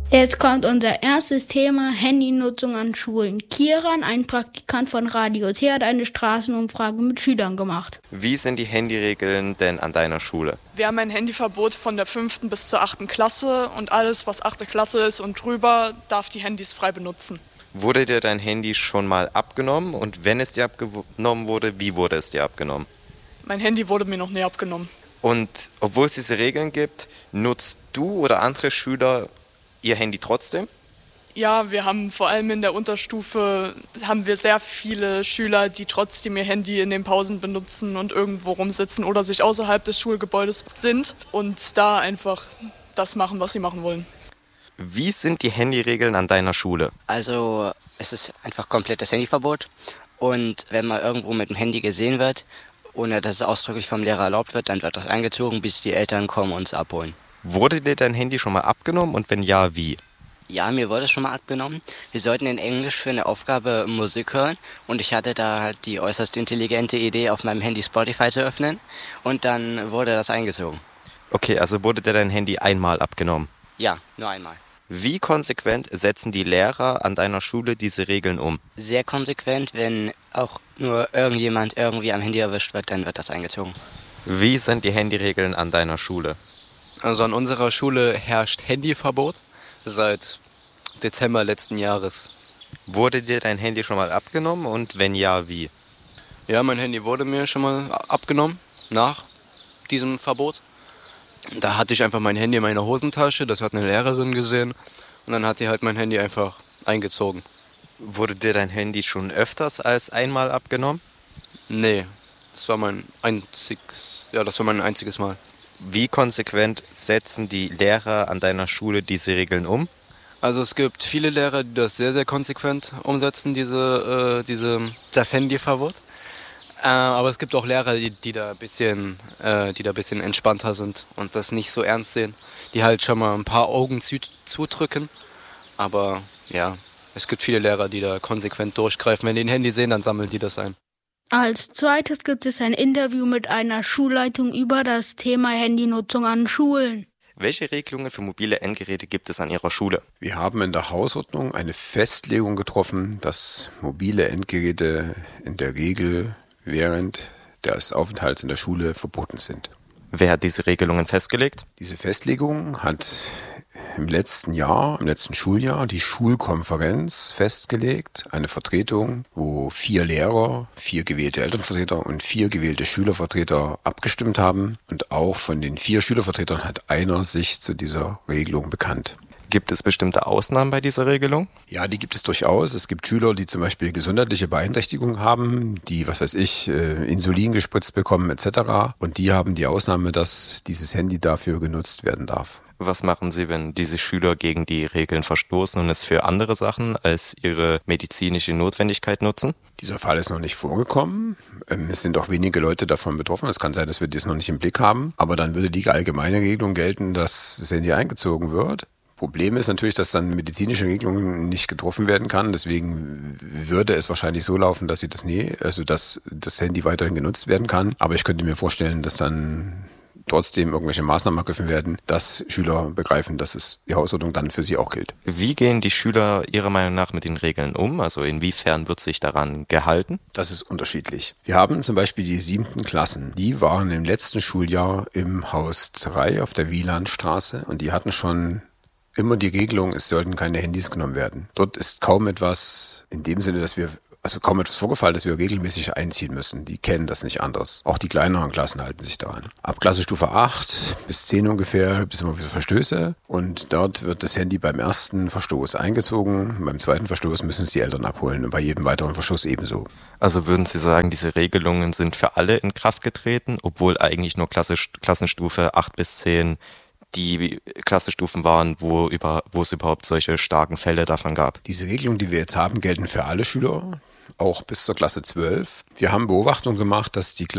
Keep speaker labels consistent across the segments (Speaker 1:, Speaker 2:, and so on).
Speaker 1: Jetzt kommt unser erstes Thema, Handynutzung an Schulen. Kieran, ein Praktikant von Radio T, hat eine Straßenumfrage mit Schülern gemacht.
Speaker 2: Wie sind die Handyregeln denn an deiner Schule?
Speaker 3: Wir haben ein Handyverbot von der 5. bis zur 8. Klasse und alles, was 8. Klasse ist und drüber, darf die Handys frei benutzen.
Speaker 2: Wurde dir dein Handy schon mal abgenommen und wenn es dir abgenommen wurde, wie wurde es dir abgenommen?
Speaker 3: Mein Handy wurde mir noch nie abgenommen.
Speaker 2: Und obwohl es diese Regeln gibt, nutzt du oder andere Schüler ihr Handy trotzdem?
Speaker 3: Ja, wir haben vor allem in der Unterstufe haben wir sehr viele Schüler, die trotzdem ihr Handy in den Pausen benutzen und irgendwo rumsitzen oder sich außerhalb des Schulgebäudes sind und da einfach das machen, was sie machen wollen.
Speaker 2: Wie sind die Handyregeln an deiner Schule?
Speaker 4: Also es ist einfach komplettes Handyverbot und wenn man irgendwo mit dem Handy gesehen wird, ohne dass es ausdrücklich vom Lehrer erlaubt wird, dann wird das eingezogen, bis die Eltern kommen und es abholen.
Speaker 2: Wurde dir dein Handy schon mal abgenommen und wenn ja, wie?
Speaker 4: Ja, mir wurde es schon mal abgenommen. Wir sollten in Englisch für eine Aufgabe Musik hören und ich hatte da halt die äußerst intelligente Idee, auf meinem Handy Spotify zu öffnen und dann wurde das eingezogen.
Speaker 2: Okay, also wurde dir dein Handy einmal abgenommen?
Speaker 4: Ja, nur einmal.
Speaker 2: Wie konsequent setzen die Lehrer an deiner Schule diese Regeln um?
Speaker 4: Sehr konsequent, wenn auch nur irgendjemand irgendwie am Handy erwischt wird, dann wird das eingezogen.
Speaker 2: Wie sind die Handyregeln an deiner Schule?
Speaker 5: Also an unserer Schule herrscht Handyverbot seit Dezember letzten Jahres.
Speaker 2: Wurde dir dein Handy schon mal abgenommen und wenn ja, wie?
Speaker 5: Ja, mein Handy wurde mir schon mal abgenommen nach diesem Verbot. Da hatte ich einfach mein Handy in meiner Hosentasche, das hat eine Lehrerin gesehen und dann hat die halt mein Handy einfach eingezogen.
Speaker 2: Wurde dir dein Handy schon öfters als einmal abgenommen?
Speaker 5: Nee, das war mein einziges Mal.
Speaker 2: Wie konsequent setzen die Lehrer an deiner Schule diese Regeln um?
Speaker 5: Also es gibt viele Lehrer, die das sehr, sehr konsequent umsetzen, das Handyverbot. Aber es gibt auch Lehrer, die da ein bisschen entspannter sind und das nicht so ernst sehen, die halt schon mal ein paar Augen zudrücken. Aber ja, es gibt viele Lehrer, die da konsequent durchgreifen. Wenn die ein Handy sehen, dann sammeln die das ein.
Speaker 1: Als zweites gibt es ein Interview mit einer Schulleitung über das Thema Handynutzung an Schulen.
Speaker 2: Welche Regelungen für mobile Endgeräte gibt es an Ihrer Schule?
Speaker 6: Wir haben in der Hausordnung eine Festlegung getroffen, dass mobile Endgeräte in der Regel während des Aufenthalts in der Schule verboten sind.
Speaker 2: Wer hat diese Regelungen festgelegt?
Speaker 6: Diese Festlegung hat im letzten Schuljahr, die Schulkonferenz festgelegt. Eine Vertretung, wo 4 Lehrer, 4 gewählte Elternvertreter und 4 gewählte Schülervertreter abgestimmt haben. Und auch von den 4 Schülervertretern hat einer sich zu dieser Regelung bekannt.
Speaker 2: Gibt es bestimmte Ausnahmen bei dieser Regelung?
Speaker 6: Ja, die gibt es durchaus. Es gibt Schüler, die zum Beispiel gesundheitliche Beeinträchtigungen haben, die, Insulin gespritzt bekommen etc. Und die haben die Ausnahme, dass dieses Handy dafür genutzt werden darf.
Speaker 2: Was machen Sie, wenn diese Schüler gegen die Regeln verstoßen und es für andere Sachen als ihre medizinische Notwendigkeit nutzen?
Speaker 6: Dieser Fall ist noch nicht vorgekommen. Es sind auch wenige Leute davon betroffen. Es kann sein, dass wir das noch nicht im Blick haben. Aber dann würde die allgemeine Regelung gelten, dass das Handy eingezogen wird. Problem ist natürlich, dass dann medizinische Regelungen nicht getroffen werden kann. Deswegen würde es wahrscheinlich so laufen, dass dass das Handy weiterhin genutzt werden kann. Aber ich könnte mir vorstellen, dass dann trotzdem irgendwelche Maßnahmen ergriffen werden, dass Schüler begreifen, dass es die Hausordnung dann für sie auch gilt.
Speaker 2: Wie gehen die Schüler Ihrer Meinung nach mit den Regeln um? Also inwiefern wird sich daran gehalten?
Speaker 6: Das ist unterschiedlich. Wir haben zum Beispiel die 7. Klassen. Die waren im letzten Schuljahr im Haus 3 auf der Wielandstraße und die hatten schon immer die Regelung, es sollten keine Handys genommen werden. Dort ist kaum etwas in dem Sinne, kaum etwas vorgefallen, dass wir regelmäßig einziehen müssen. Die kennen das nicht anders. Auch die kleineren Klassen halten sich daran. Ab Klassenstufe 8 bis 10 ungefähr gibt es immer wieder Verstöße und dort wird das Handy beim ersten Verstoß eingezogen. Beim zweiten Verstoß müssen es die Eltern abholen und bei jedem weiteren Verstoß ebenso.
Speaker 2: Also würden Sie sagen, diese Regelungen sind für alle in Kraft getreten, obwohl eigentlich nur Klassenstufe 8 bis 10 die Klassenstufen waren, wo es überhaupt solche starken Fälle davon gab?
Speaker 6: Diese Regelungen, die wir jetzt haben, gelten für alle Schüler, auch bis zur Klasse 12. Wir haben Beobachtungen gemacht, dass die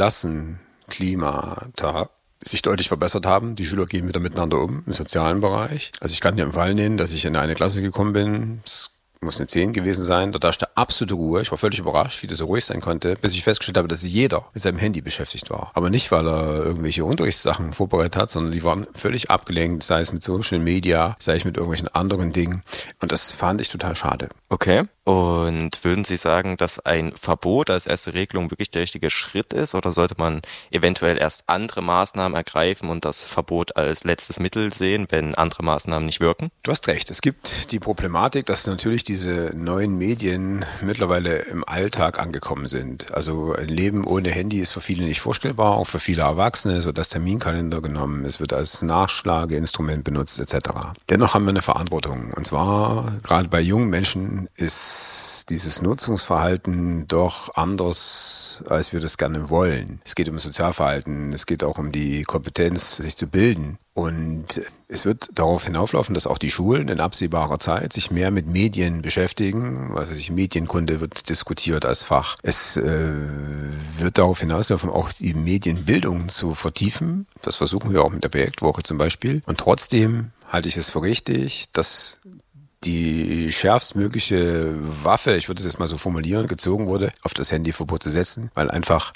Speaker 6: Klassenklimata sich deutlich verbessert haben. Die Schüler gehen wieder miteinander um im sozialen Bereich. Also ich kann dir einen Fall nennen, dass ich in eine Klasse gekommen bin. Es muss eine 10 gewesen sein, da herrschte absolute Ruhe. Ich war völlig überrascht, wie das so ruhig sein konnte, bis ich festgestellt habe, dass jeder mit seinem Handy beschäftigt war. Aber nicht, weil er irgendwelche Unterrichtssachen vorbereitet hat, sondern die waren völlig abgelenkt, sei es mit Social Media, sei es mit irgendwelchen anderen Dingen. Und das fand ich total schade.
Speaker 2: Okay. Und würden Sie sagen, dass ein Verbot als erste Regelung wirklich der richtige Schritt ist, oder sollte man eventuell erst andere Maßnahmen ergreifen und das Verbot als letztes Mittel sehen, wenn andere Maßnahmen nicht wirken?
Speaker 6: Du hast recht. Es gibt die Problematik, dass natürlich diese neuen Medien mittlerweile im Alltag angekommen sind. Also ein Leben ohne Handy ist für viele nicht vorstellbar, auch für viele Erwachsene. Es wird als Terminkalender genommen, es wird als Nachschlageinstrument benutzt etc. Dennoch haben wir eine Verantwortung. Und zwar gerade bei jungen Menschen ist dieses Nutzungsverhalten doch anders, als wir das gerne wollen. Es geht um Sozialverhalten, es geht auch um die Kompetenz, sich zu bilden. Und es wird darauf hinauflaufen, dass auch die Schulen in absehbarer Zeit sich mehr mit Medien beschäftigen. Also Medienkunde wird diskutiert als Fach. Es wird darauf hinauslaufen, auch die Medienbildung zu vertiefen. Das versuchen wir auch mit der Projektwoche zum Beispiel. Und trotzdem halte ich es für richtig, dass die schärfstmögliche Waffe, ich würde es jetzt mal so formulieren, gezogen wurde, auf das Handyverbot zu setzen, weil einfach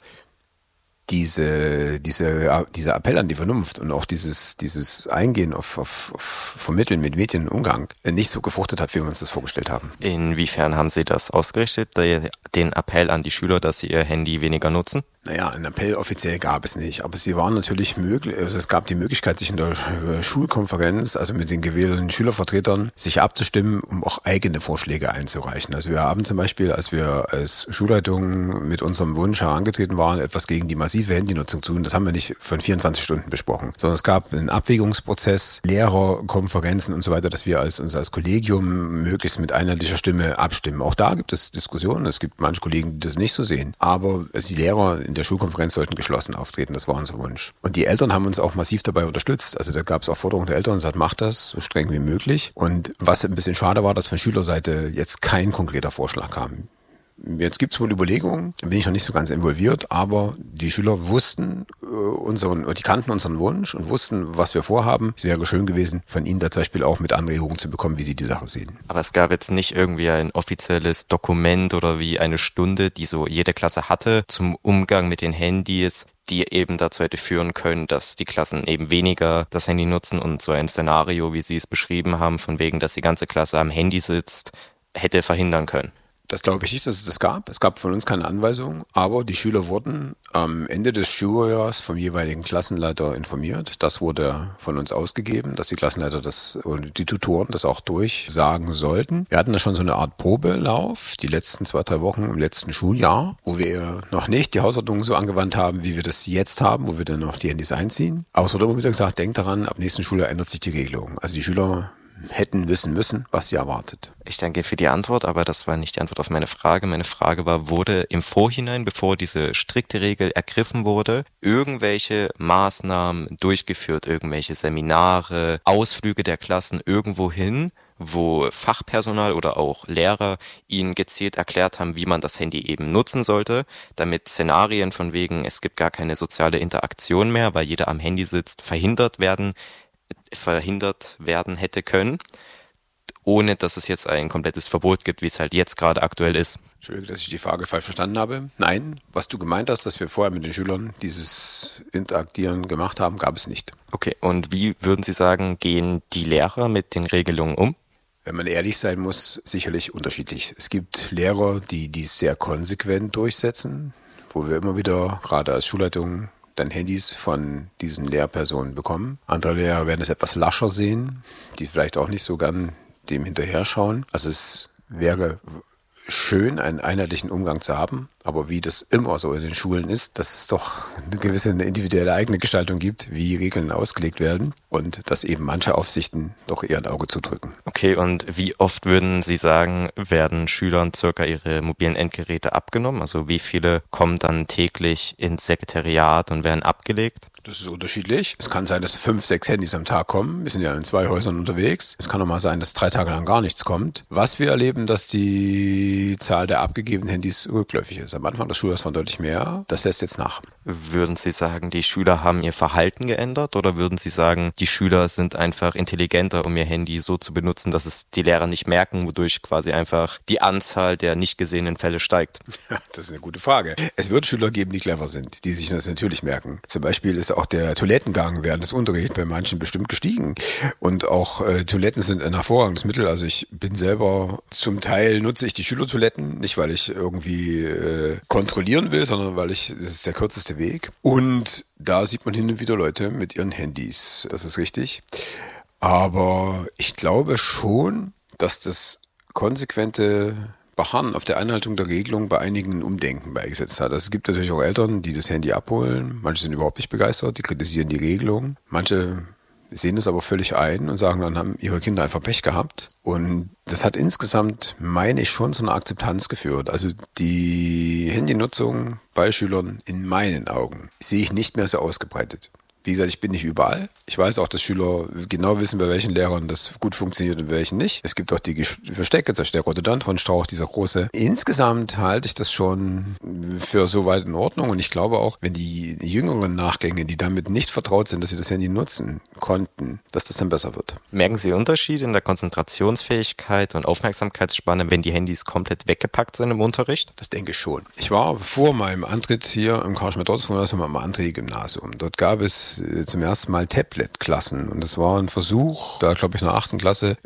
Speaker 6: dieser Appell an die Vernunft und auch dieses Eingehen auf Vermitteln mit Medienumgang nicht so gefruchtet hat, wie wir uns das vorgestellt haben.
Speaker 2: Inwiefern haben Sie das ausgerichtet, den Appell an die Schüler, dass sie ihr Handy weniger nutzen?
Speaker 6: Naja, einen Appell offiziell gab es nicht, aber sie waren natürlich möglich, also es gab die Möglichkeit, sich in der Schulkonferenz, also mit den gewählten Schülervertretern, sich abzustimmen, um auch eigene Vorschläge einzureichen. Also wir haben zum Beispiel, als wir als Schulleitung mit unserem Wunsch herangetreten waren, etwas gegen die massive Handynutzung zu tun, das haben wir nicht von 24 Stunden besprochen, sondern es gab einen Abwägungsprozess, Lehrerkonferenzen und so weiter, dass wir uns als Kollegium möglichst mit einheitlicher Stimme abstimmen. Auch da gibt es Diskussionen, es gibt manche Kollegen, die das nicht so sehen, aber die Lehrer in der Schulkonferenz sollten geschlossen auftreten, das war unser Wunsch. Und die Eltern haben uns auch massiv dabei unterstützt. Also da gab es auch Forderungen der Eltern und gesagt, macht das so streng wie möglich. Und was ein bisschen schade war, dass von Schülerseite jetzt kein konkreter Vorschlag kam. Jetzt gibt es wohl Überlegungen, da bin ich noch nicht so ganz involviert, aber die Schüler wussten die kannten unseren Wunsch und wussten, was wir vorhaben. Es wäre schön gewesen, von ihnen da zum Beispiel auch mit Anregungen zu bekommen, wie sie die Sache sehen.
Speaker 2: Aber es gab jetzt nicht irgendwie ein offizielles Dokument oder wie eine Stunde, die so jede Klasse hatte zum Umgang mit den Handys, die eben dazu hätte führen können, dass die Klassen eben weniger das Handy nutzen und so ein Szenario, wie Sie es beschrieben haben, von wegen, dass die ganze Klasse am Handy sitzt, hätte verhindern können.
Speaker 6: Das glaube ich nicht, dass es das gab. Es gab von uns keine Anweisung, aber die Schüler wurden am Ende des Schuljahres vom jeweiligen Klassenleiter informiert. Das wurde von uns ausgegeben, dass die Klassenleiter oder die Tutoren das auch durchsagen sollten. Wir hatten da schon so eine Art Probelauf, die letzten 2-3 Wochen im letzten Schuljahr, wo wir noch nicht die Hausordnung so angewandt haben, wie wir das jetzt haben, wo wir dann noch die Handys einziehen. Aber es wurde immer wieder gesagt, denkt daran, ab nächsten Schuljahr ändert sich die Regelung. Also die Schüler hätten wissen müssen, was sie erwartet.
Speaker 2: Ich danke für die Antwort, aber das war nicht die Antwort auf meine Frage. Meine Frage war, wurde im Vorhinein, bevor diese strikte Regel ergriffen wurde, irgendwelche Maßnahmen durchgeführt, irgendwelche Seminare, Ausflüge der Klassen irgendwo hin, wo Fachpersonal oder auch Lehrer ihnen gezielt erklärt haben, wie man das Handy eben nutzen sollte, damit Szenarien von wegen, es gibt gar keine soziale Interaktion mehr, weil jeder am Handy sitzt, verhindert werden hätte können, ohne dass es jetzt ein komplettes Verbot gibt, wie es halt jetzt gerade aktuell ist.
Speaker 6: Entschuldigung, dass ich die Frage falsch verstanden habe. Nein, was du gemeint hast, dass wir vorher mit den Schülern dieses Interagieren gemacht haben, gab es nicht.
Speaker 2: Okay, und wie würden Sie sagen, gehen die Lehrer mit den Regelungen um?
Speaker 6: Wenn man ehrlich sein muss, sicherlich unterschiedlich. Es gibt Lehrer, die dies sehr konsequent durchsetzen, wo wir immer wieder, gerade als Schulleitung, dann Handys von diesen Lehrpersonen bekommen. Andere Lehrer werden es etwas lascher sehen, die vielleicht auch nicht so gern dem hinterher schauen. Also es wäre schön, einen einheitlichen Umgang zu haben, aber wie das immer so in den Schulen ist, dass es doch eine individuelle eigene Gestaltung gibt, wie Regeln ausgelegt werden und dass eben manche Aufsichten doch eher ein Auge zudrücken.
Speaker 2: Okay, und wie oft würden Sie sagen, werden Schülern circa ihre mobilen Endgeräte abgenommen? Also wie viele kommen dann täglich ins Sekretariat und werden abgelegt?
Speaker 6: Das ist unterschiedlich. Es kann sein, dass 5, 6 Handys am Tag kommen. Wir sind ja in 2 Häusern unterwegs. Es kann auch mal sein, dass 3 Tage lang gar nichts kommt. Was wir erleben, dass die Zahl der abgegebenen Handys rückläufig ist. Also am Anfang des Schuljahres waren deutlich mehr. Das lässt jetzt nach.
Speaker 2: Würden Sie sagen, die Schüler haben ihr Verhalten geändert oder würden Sie sagen, die Schüler sind einfach intelligenter, um ihr Handy so zu benutzen, dass es die Lehrer nicht merken, wodurch quasi einfach die Anzahl der nicht gesehenen Fälle steigt?
Speaker 6: Ja, das ist eine gute Frage. Es wird Schüler geben, die clever sind, die sich das natürlich merken. Zum Beispiel ist auch der Toilettengang während des Unterrichts bei manchen bestimmt gestiegen. Und auch Toiletten sind ein hervorragendes Mittel. Also ich bin selber, zum Teil nutze ich die Schülertoiletten, nicht weil ich irgendwie kontrollieren will, sondern weil es ist der kürzeste Weg. Und da sieht man hin und wieder Leute mit ihren Handys. Das ist richtig. Aber ich glaube schon, dass das konsequente Beharren auf der Einhaltung der Regelung bei einigen Umdenken beigesetzt hat. Also es gibt natürlich auch Eltern, die das Handy abholen. Manche sind überhaupt nicht begeistert, die kritisieren die Regelung. Manche sehen das aber völlig ein und sagen, dann haben ihre Kinder einfach Pech gehabt. Und das hat insgesamt, meine ich, schon zu einer Akzeptanz geführt. Also die Handynutzung bei Schülern in meinen Augen sehe ich nicht mehr so ausgebreitet. Wie gesagt, ich bin nicht überall. Ich weiß auch, dass Schüler genau wissen, bei welchen Lehrern das gut funktioniert und bei welchen nicht. Es gibt auch die Verstecke, zum Beispiel der Rhododendron-Strauch, dieser große. Insgesamt halte ich das schon für so weit in Ordnung. Und ich glaube auch, wenn die jüngeren Nachgänge, die damit nicht vertraut sind, dass sie das Handy nutzen konnten, dass das dann besser wird.
Speaker 2: Merken Sie Unterschiede in der Konzentrationsfähigkeit und Aufmerksamkeitsspanne, wenn die Handys komplett weggepackt sind im Unterricht?
Speaker 6: Das denke ich schon. Ich war vor meinem Antritt hier im Karl-Schmidt-Dortes-Gymnasium am André-Gymnasium. Dort gab es zum ersten Mal Tablet-Klassen. Und das war ein Versuch, da glaube ich in der 8. Klasse,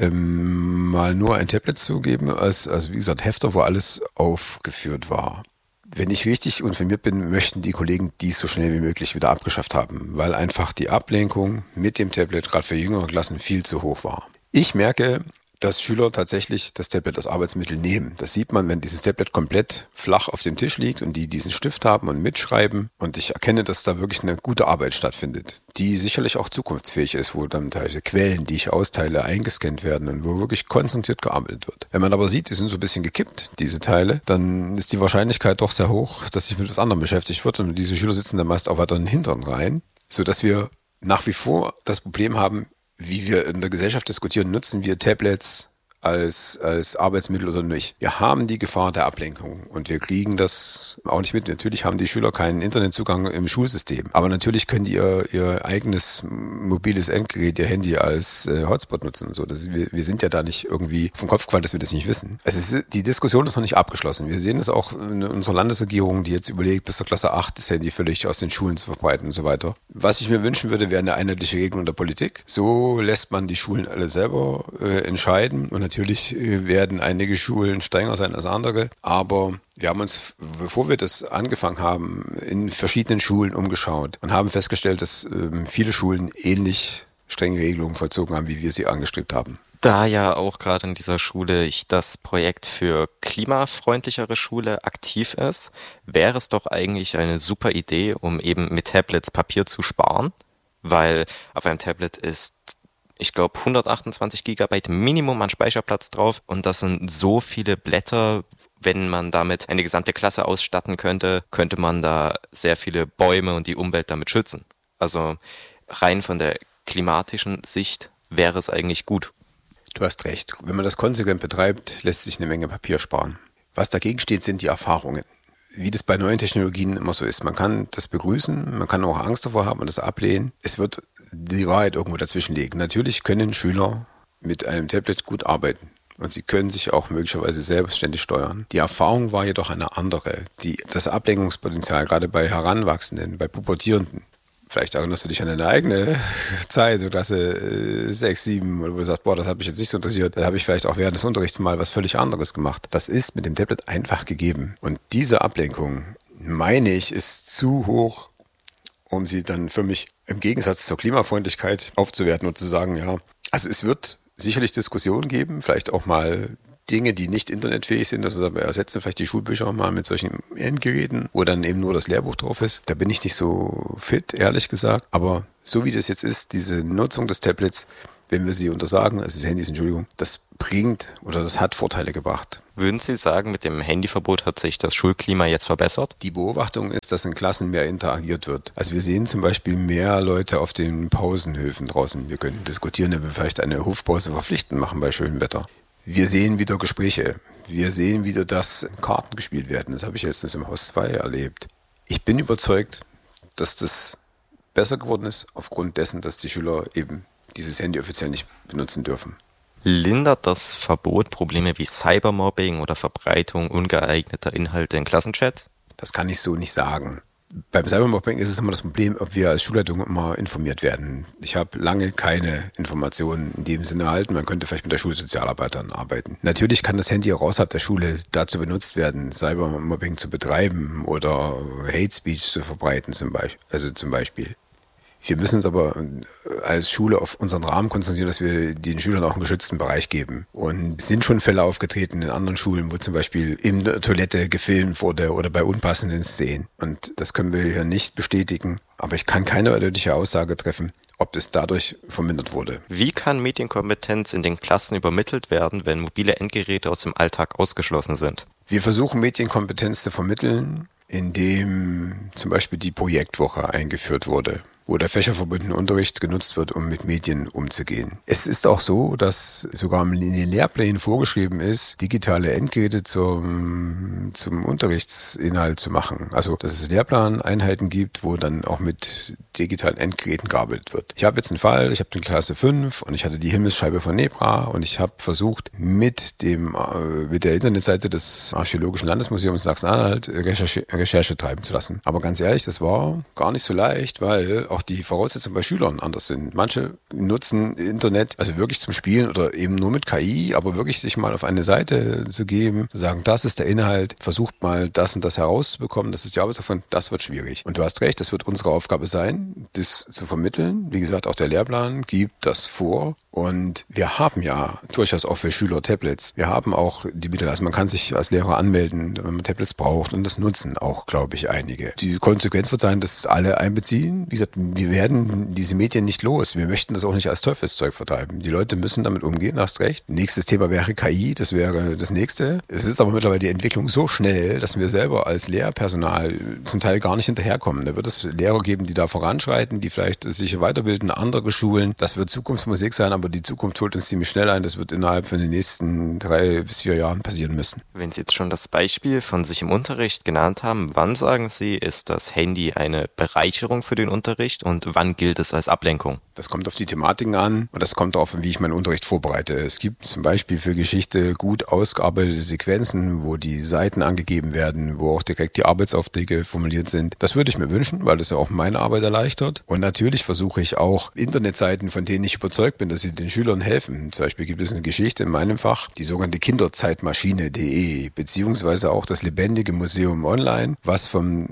Speaker 6: mal nur ein Tablet zu geben, als wie gesagt Hefter, wo alles aufgeführt war. Wenn ich richtig informiert bin, möchten die Kollegen dies so schnell wie möglich wieder abgeschafft haben, weil einfach die Ablenkung mit dem Tablet gerade für jüngere Klassen viel zu hoch war. Ich merke, dass Schüler tatsächlich das Tablet als Arbeitsmittel nehmen. Das sieht man, wenn dieses Tablet komplett flach auf dem Tisch liegt und die diesen Stift haben und mitschreiben. Und ich erkenne, dass da wirklich eine gute Arbeit stattfindet, die sicherlich auch zukunftsfähig ist, wo dann teilweise Quellen, die ich austeile, eingescannt werden und wo wirklich konzentriert gearbeitet wird. Wenn man aber sieht, die sind so ein bisschen gekippt, diese Teile, dann ist die Wahrscheinlichkeit doch sehr hoch, dass sich mit was anderem beschäftigt wird. Und diese Schüler sitzen dann meist auch weiter in den Hintern rein, sodass wir nach wie vor das Problem haben, wie wir in der Gesellschaft diskutieren, nutzen wir Tablets als Arbeitsmittel oder nicht. Wir haben die Gefahr der Ablenkung und wir kriegen das auch nicht mit. Natürlich haben die Schüler keinen Internetzugang im Schulsystem, aber natürlich können die ihr eigenes mobiles Endgerät, ihr Handy als Hotspot nutzen und so. Wir sind ja da nicht irgendwie vom Kopf gefallen, dass wir das nicht wissen. Die Diskussion ist noch nicht abgeschlossen. Wir sehen es auch in unserer Landesregierung, die jetzt überlegt, bis zur Klasse 8 das Handy völlig aus den Schulen zu verbreiten und so weiter. Was ich mir wünschen würde, wäre eine einheitliche Regelung der Politik. So lässt man die Schulen alle selber entscheiden und natürlich werden einige Schulen strenger sein als andere, aber wir haben uns, bevor wir das angefangen haben, in verschiedenen Schulen umgeschaut und haben festgestellt, dass viele Schulen ähnlich strenge Regelungen vollzogen haben, wie wir sie angestrebt haben.
Speaker 2: Da ja auch gerade in dieser Schule das Projekt für klimafreundlichere Schule aktiv ist, wäre es doch eigentlich eine super Idee, um eben mit Tablets Papier zu sparen, weil auf einem Tablet ist, ich glaube, 128 Gigabyte Minimum an Speicherplatz drauf und das sind so viele Blätter. Wenn man damit eine gesamte Klasse ausstatten könnte, könnte man da sehr viele Bäume und die Umwelt damit schützen. Also rein von der klimatischen Sicht wäre es eigentlich gut.
Speaker 6: Du hast recht. Wenn man das konsequent betreibt, lässt sich eine Menge Papier sparen. Was dagegen steht, sind die Erfahrungen. Wie das bei neuen Technologien immer so ist. Man kann das begrüßen, man kann auch Angst davor haben und das ablehnen. Es wird die Wahrheit irgendwo dazwischen liegen. Natürlich können Schüler mit einem Tablet gut arbeiten und sie können sich auch möglicherweise selbstständig steuern. Die Erfahrung war jedoch eine andere. Das Ablenkungspotenzial, gerade bei Heranwachsenden, bei Pubertierenden, vielleicht erinnerst du dich an deine eigene Zeit, so Klasse 6, 7, wo du sagst, boah, das hat mich jetzt nicht so interessiert. Dann habe ich vielleicht auch während des Unterrichts mal was völlig anderes gemacht. Das ist mit dem Tablet einfach gegeben. Und diese Ablenkung, meine ich, ist zu hoch, um sie dann für mich im Gegensatz zur Klimafreundlichkeit aufzuwerten und zu sagen, ja, also es wird sicherlich Diskussionen geben, vielleicht auch mal Dinge, die nicht internetfähig sind, dass wir sagen, wir ersetzen vielleicht die Schulbücher mal mit solchen Endgeräten, wo dann eben nur das Lehrbuch drauf ist. Da bin ich nicht so fit, ehrlich gesagt. Aber so wie das jetzt ist, diese Nutzung des Tablets, wenn wir sie untersagen, also des Handys, Entschuldigung, das bringt oder das hat Vorteile gebracht.
Speaker 2: Würden Sie sagen, mit dem Handyverbot hat sich das Schulklima jetzt verbessert?
Speaker 6: Die Beobachtung ist, dass in Klassen mehr interagiert wird. Also wir sehen zum Beispiel mehr Leute auf den Pausenhöfen draußen. Wir können diskutieren, ob wir vielleicht eine Hofpause verpflichtend machen bei schönem Wetter. Wir sehen wieder Gespräche. Wir sehen wieder, dass Karten gespielt werden. Das habe ich jetzt im Haus 2 erlebt. Ich bin überzeugt, dass das besser geworden ist, aufgrund dessen, dass die Schüler eben dieses Handy offiziell nicht benutzen dürfen.
Speaker 2: Lindert das Verbot Probleme wie Cybermobbing oder Verbreitung ungeeigneter Inhalte in Klassenchats?
Speaker 6: Das kann ich so nicht sagen. Beim Cybermobbing ist es immer das Problem, ob wir als Schulleitung immer informiert werden. Ich habe lange keine Informationen in dem Sinne erhalten. Man könnte vielleicht mit der Schulsozialarbeitern arbeiten. Natürlich kann das Handy auch außerhalb der Schule dazu benutzt werden, Cybermobbing zu betreiben oder Hate Speech zu verbreiten zum Beispiel. Wir müssen uns aber als Schule auf unseren Rahmen konzentrieren, dass wir den Schülern auch einen geschützten Bereich geben. Und es sind schon Fälle aufgetreten in anderen Schulen, wo zum Beispiel in der Toilette gefilmt wurde oder bei unpassenden Szenen. Und das können wir hier nicht bestätigen. Aber ich kann keine eindeutige Aussage treffen, ob das dadurch vermindert wurde.
Speaker 2: Wie kann Medienkompetenz in den Klassen übermittelt werden, wenn mobile Endgeräte aus dem Alltag ausgeschlossen sind?
Speaker 6: Wir versuchen Medienkompetenz zu vermitteln, indem zum Beispiel die Projektwoche eingeführt wurde, wo der fächerverbundene Unterricht genutzt wird, um mit Medien umzugehen. Es ist auch so, dass sogar in den Lehrplänen vorgeschrieben ist, digitale Endgeräte zum Unterrichtsinhalt zu machen. Also, dass es Lehrplaneinheiten gibt, wo dann auch mit digitalen Endgeräten gearbeitet wird. Ich habe jetzt einen Fall, ich habe die Klasse 5 und ich hatte die Himmelsscheibe von Nebra und ich habe versucht, mit der Internetseite des Archäologischen Landesmuseums Sachsen-Anhalt Recherche treiben zu lassen. Aber ganz ehrlich, das war gar nicht so leicht, weil auch die Voraussetzungen bei Schülern anders sind. Manche nutzen Internet also wirklich zum Spielen oder eben nur mit KI, aber wirklich sich mal auf eine Seite zu geben, zu sagen, das ist der Inhalt, versucht mal das und das herauszubekommen, das ist die Arbeit davon, das wird schwierig. Und du hast recht, das wird unsere Aufgabe sein, das zu vermitteln. Wie gesagt, auch der Lehrplan gibt das vor. Und wir haben ja durchaus auch für Schüler Tablets. Wir haben auch die Mittel, also man kann sich als Lehrer anmelden, wenn man Tablets braucht und das nutzen auch, glaube ich, einige. Die Konsequenz wird sein, dass alle einbeziehen. Wie gesagt, wir werden diese Medien nicht los. Wir möchten das auch nicht als Teufelszeug vertreiben. Die Leute müssen damit umgehen, hast recht. Nächstes Thema wäre KI, das wäre das nächste. Es ist aber mittlerweile die Entwicklung so schnell, dass wir selber als Lehrpersonal zum Teil gar nicht hinterherkommen. Da wird es Lehrer geben, die da voranschreiten, die vielleicht sich weiterbilden, andere Schulen. Das wird Zukunftsmusik sein, aber die Zukunft holt uns ziemlich schnell ein. Das wird innerhalb von den nächsten 3 bis 4 Jahren passieren müssen.
Speaker 2: Wenn Sie jetzt schon das Beispiel von sich im Unterricht genannt haben, wann sagen Sie, ist das Handy eine Bereicherung für den Unterricht und wann gilt es als Ablenkung?
Speaker 6: Das kommt auf die Thematiken an und das kommt darauf an, wie ich meinen Unterricht vorbereite. Es gibt zum Beispiel für Geschichte gut ausgearbeitete Sequenzen, wo die Seiten angegeben werden, wo auch direkt die Arbeitsaufträge formuliert sind. Das würde ich mir wünschen, weil das ja auch meine Arbeit erleichtert. Und natürlich versuche ich auch Internetseiten, von denen ich überzeugt bin, dass sie den Schülern helfen. Zum Beispiel gibt es eine Geschichte in meinem Fach, die sogenannte Kinderzeitmaschine.de, beziehungsweise auch das Lebendige Museum online, was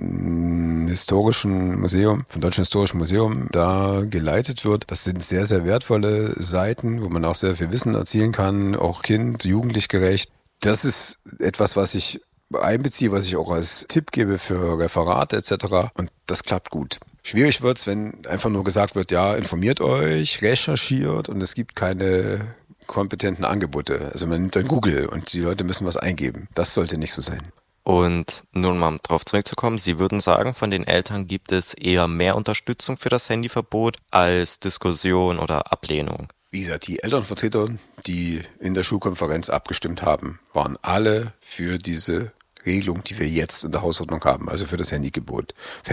Speaker 6: vom Deutschen Historischen Museum da geleitet wird. Das sind sehr, sehr wertvolle Seiten, wo man auch sehr viel Wissen erzielen kann, auch jugendlich gerecht. Das ist etwas, was ich einbeziehe, was ich auch als Tipp gebe für Referate etc. Und das klappt gut. Schwierig wird's, wenn einfach nur gesagt wird, ja, informiert euch, recherchiert und es gibt keine kompetenten Angebote. Also man nimmt dann Google und die Leute müssen was eingeben. Das sollte nicht so sein.
Speaker 2: Und nun mal darauf zurückzukommen, Sie würden sagen, von den Eltern gibt es eher mehr Unterstützung für das Handyverbot als Diskussion oder Ablehnung.
Speaker 6: Wie gesagt, die Elternvertreter, die in der Schulkonferenz abgestimmt haben, waren alle für diese Regelung, die wir jetzt in der Hausordnung haben, also für das Handyverbot.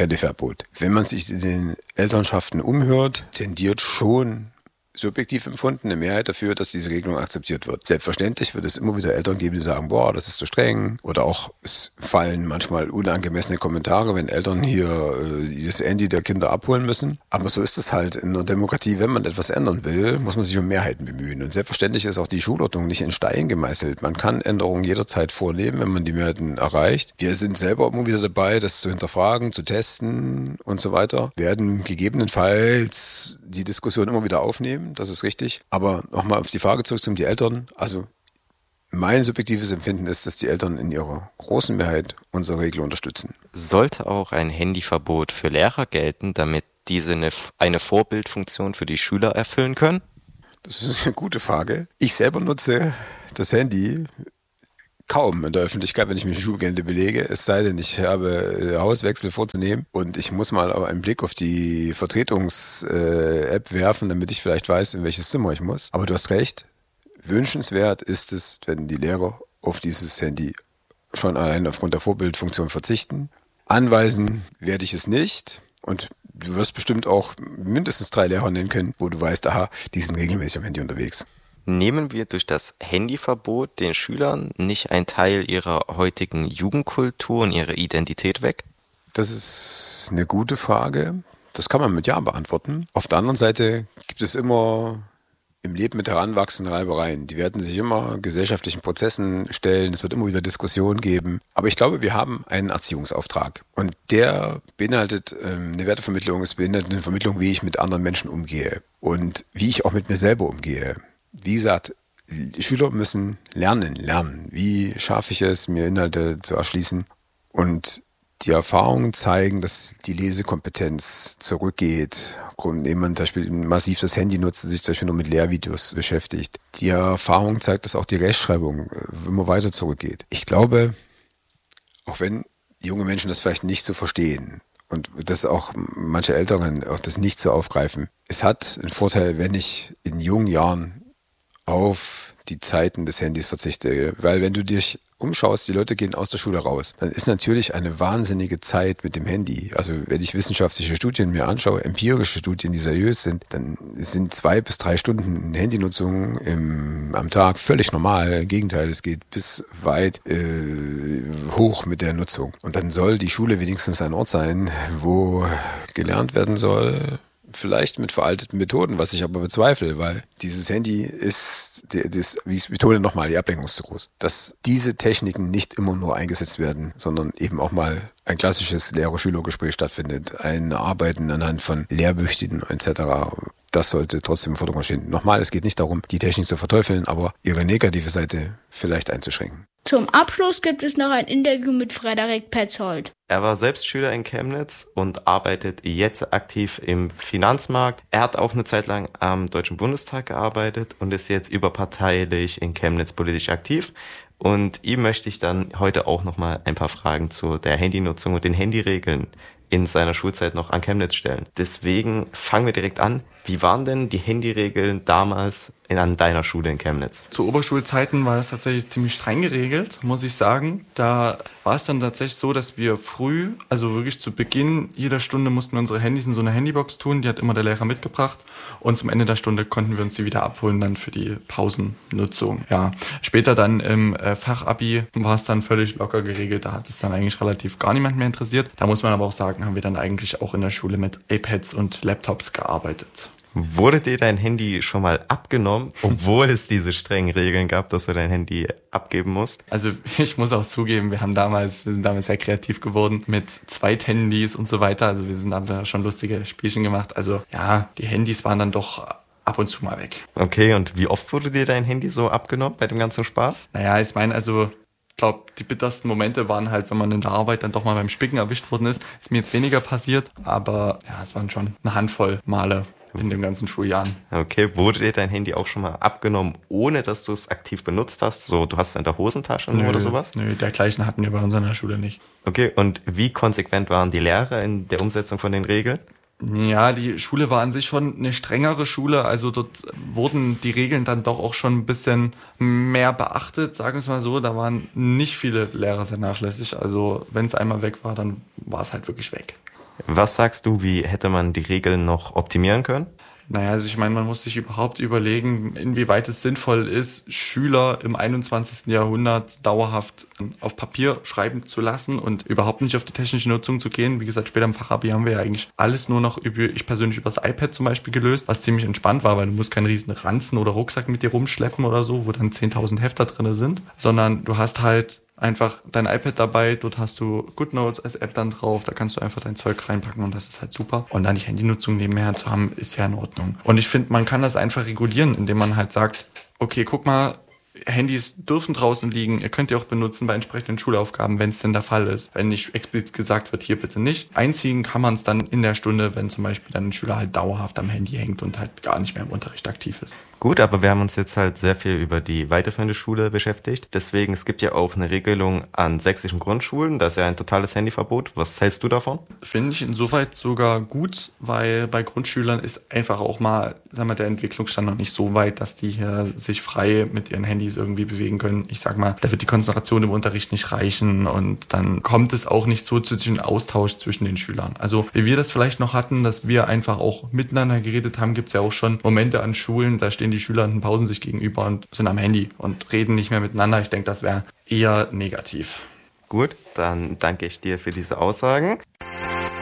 Speaker 6: Wenn man sich in den Elternschaften umhört, tendiert schon subjektiv empfunden eine Mehrheit dafür, dass diese Regelung akzeptiert wird. Selbstverständlich wird es immer wieder Eltern geben, die sagen, boah, das ist zu streng. Oder auch, es fallen manchmal unangemessene Kommentare, wenn Eltern hier das Handy der Kinder abholen müssen. Aber so ist es halt in einer Demokratie. Wenn man etwas ändern will, muss man sich um Mehrheiten bemühen. Und selbstverständlich ist auch die Schulordnung nicht in Stein gemeißelt. Man kann Änderungen jederzeit vornehmen, wenn man die Mehrheiten erreicht. Wir sind selber immer wieder dabei, das zu hinterfragen, zu testen und so weiter. Werden gegebenenfalls die Diskussion immer wieder aufnehmen. Das ist richtig. Aber nochmal auf die Frage zurückzukommen, die Eltern, also mein subjektives Empfinden ist, dass die Eltern in ihrer großen Mehrheit unsere Regel unterstützen.
Speaker 2: Sollte auch ein Handyverbot für Lehrer gelten, damit diese eine Vorbildfunktion für die Schüler erfüllen können?
Speaker 6: Das ist eine gute Frage. Ich selber nutze das Handy kaum in der Öffentlichkeit, wenn ich mich im Schulgelände belege, es sei denn, ich habe Hauswechsel vorzunehmen und ich muss mal einen Blick auf die Vertretungs-App werfen, damit ich vielleicht weiß, in welches Zimmer ich muss. Aber du hast recht, Wünschenswert ist es, wenn die Lehrer auf dieses Handy schon allein aufgrund der Vorbildfunktion verzichten. Anweisen werde ich es nicht. Und du wirst bestimmt auch mindestens 3 Lehrer nennen können, wo du weißt, aha, die sind regelmäßig am Handy unterwegs.
Speaker 2: Nehmen wir durch das Handyverbot den Schülern nicht einen Teil ihrer heutigen Jugendkultur und ihrer Identität weg?
Speaker 6: Das ist eine gute Frage. Das kann man mit Ja beantworten. Auf der anderen Seite gibt es immer im Leben mit heranwachsenden Reibereien. Die werden sich immer gesellschaftlichen Prozessen stellen. Es wird immer wieder Diskussionen geben. Aber ich glaube, wir haben einen Erziehungsauftrag. Und der beinhaltet eine Wertevermittlung. Es beinhaltet eine Vermittlung, wie ich mit anderen Menschen umgehe und wie ich auch mit mir selber umgehe. Wie gesagt, die Schüler müssen lernen. Wie schaffe ich es, mir Inhalte zu erschließen? Und die Erfahrungen zeigen, dass die Lesekompetenz zurückgeht, indem man zum Beispiel massiv das Handy nutzt und sich zum Beispiel nur mit Lehrvideos beschäftigt. Die Erfahrung zeigt, dass auch die Rechtschreibung immer weiter zurückgeht. Ich glaube, auch wenn junge Menschen das vielleicht nicht so verstehen und dass auch manche Älteren auch das nicht so aufgreifen, es hat einen Vorteil, wenn ich in jungen Jahren auf die Zeiten des Handys verzichte. Weil wenn du dich umschaust, die Leute gehen aus der Schule raus, dann ist natürlich eine wahnsinnige Zeit mit dem Handy. Also wenn ich wissenschaftliche Studien mir anschaue, empirische Studien, die seriös sind, dann sind 2 bis 3 Stunden Handynutzung am Tag völlig normal. Im Gegenteil, es geht bis weit hoch mit der Nutzung. Und dann soll die Schule wenigstens ein Ort sein, wo gelernt werden soll, vielleicht mit veralteten Methoden, was ich aber bezweifle, weil dieses Handy ist, ich betone nochmal, die Ablenkung ist zu groß. Dass diese Techniken nicht immer nur eingesetzt werden, sondern eben auch mal ein klassisches Lehrer-Schüler-Gespräch stattfindet, ein Arbeiten anhand von Lehrbüchern etc., das sollte trotzdem im Vordergrund stehen. Nochmal, es geht nicht darum, die Technik zu verteufeln, aber ihre negative Seite vielleicht einzuschränken.
Speaker 1: Zum Abschluss gibt es noch ein Interview mit Frederik Petzold.
Speaker 2: Er war selbst Schüler in Chemnitz und arbeitet jetzt aktiv im Finanzmarkt. Er hat auch eine Zeit lang am Deutschen Bundestag gearbeitet und ist jetzt überparteilich in Chemnitz politisch aktiv. Und ihm möchte ich dann heute auch nochmal ein paar Fragen zu der Handynutzung und den Handyregeln in seiner Schulzeit noch an Chemnitz stellen. Deswegen fangen wir direkt an. Wie waren denn die Handyregeln damals an deiner Schule in Chemnitz?
Speaker 7: Zu Oberschulzeiten war das tatsächlich ziemlich streng geregelt, muss ich sagen. Da war es dann tatsächlich so, dass wir früh, also wirklich zu Beginn jeder Stunde mussten wir unsere Handys in so eine Handybox tun. Die hat immer der Lehrer mitgebracht. Und zum Ende der Stunde konnten wir uns die wieder abholen dann für die Pausennutzung. Ja, später dann im Fachabi war es dann völlig locker geregelt. Da hat es dann eigentlich relativ gar niemand mehr interessiert. Da muss man aber auch sagen, haben wir dann eigentlich auch in der Schule mit iPads und Laptops gearbeitet.
Speaker 2: Wurde dir dein Handy schon mal abgenommen, obwohl es diese strengen Regeln gab, dass du dein Handy abgeben musst?
Speaker 7: Also ich muss auch zugeben, wir sind damals sehr kreativ geworden mit Zweithandys und so weiter. Also wir haben schon lustige Spielchen gemacht. Also ja, die Handys waren dann doch ab und zu mal weg.
Speaker 2: Okay, und wie oft wurde dir dein Handy so abgenommen bei dem ganzen Spaß?
Speaker 7: Naja, ich meine, also ich glaube, die bittersten Momente waren halt, wenn man in der Arbeit dann doch mal beim Spicken erwischt worden ist. Ist mir jetzt weniger passiert, aber ja, es waren schon eine Handvoll Male in den ganzen Schuljahren.
Speaker 2: Okay, wurde dir dein Handy auch schon mal abgenommen, ohne dass du es aktiv benutzt hast? So, du hast es in der Hosentasche oder sowas?
Speaker 7: Nö, dergleichen hatten wir bei uns in der Schule nicht.
Speaker 2: Okay, und wie konsequent waren die Lehrer in der Umsetzung von den Regeln?
Speaker 7: Ja, die Schule war an sich schon eine strengere Schule, also dort wurden die Regeln dann doch auch schon ein bisschen mehr beachtet, sagen wir es mal so. Da waren nicht viele Lehrer sehr nachlässig, also wenn es einmal weg war, dann war es halt wirklich weg.
Speaker 2: Was sagst du, wie hätte man die Regeln noch optimieren können?
Speaker 7: Naja, also ich meine, man muss sich überhaupt überlegen, inwieweit es sinnvoll ist, Schüler im 21. Jahrhundert dauerhaft auf Papier schreiben zu lassen und überhaupt nicht auf die technische Nutzung zu gehen. Wie gesagt, später im Fachabi haben wir ja eigentlich alles nur noch ich persönlich über das iPad zum Beispiel gelöst, was ziemlich entspannt war, weil du musst keinen riesen Ranzen oder Rucksack mit dir rumschleppen oder so, wo dann 10.000 Hefter drin sind, sondern du hast halt einfach dein iPad dabei, dort hast du GoodNotes als App dann drauf, da kannst du einfach dein Zeug reinpacken und das ist halt super. Und dann die Handynutzung nebenher zu haben, ist ja in Ordnung. Und ich finde, man kann das einfach regulieren, indem man halt sagt, okay, guck mal, Handys dürfen draußen liegen, ihr könnt die auch benutzen bei entsprechenden Schulaufgaben, wenn es denn der Fall ist. Wenn nicht explizit gesagt wird, hier bitte nicht. Einziehen kann man es dann in der Stunde, wenn zum Beispiel dann ein Schüler halt dauerhaft am Handy hängt und halt gar nicht mehr im Unterricht aktiv ist.
Speaker 2: Gut, aber wir haben uns jetzt halt sehr viel über die weiterführende Schule beschäftigt. Deswegen, es gibt ja auch eine Regelung an sächsischen Grundschulen. Da ist ja ein totales Handyverbot. Was hältst du davon?
Speaker 7: Finde ich insoweit sogar gut, weil bei Grundschülern ist einfach auch mal, sagen wir, der Entwicklungsstand noch nicht so weit, dass die hier sich frei mit ihren Handys irgendwie bewegen können. Ich sag mal, da wird die Konzentration im Unterricht nicht reichen und dann kommt es auch nicht so zu diesem Austausch zwischen den Schülern. Also wie wir das vielleicht noch hatten, dass wir einfach auch miteinander geredet haben, gibt es ja auch schon Momente an Schulen, da stehen die Schüler in den Pausen sich gegenüber und sind am Handy und reden nicht mehr miteinander. Ich denke, das wäre eher negativ.
Speaker 2: Gut, dann danke ich dir für diese Aussagen.